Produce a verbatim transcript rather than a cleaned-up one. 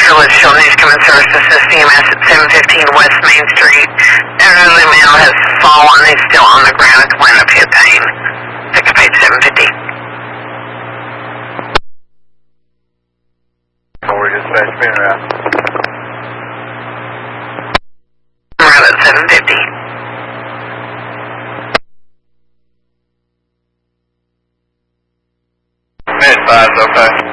Village Children's Human Services, C M S at seven fifteen West Main Street. Elderly male has fallen. He's still on the ground at the point of hip pain. Pick up page seven fifty. We're dispatch being around. Around at seven fifty. Mid five, okay.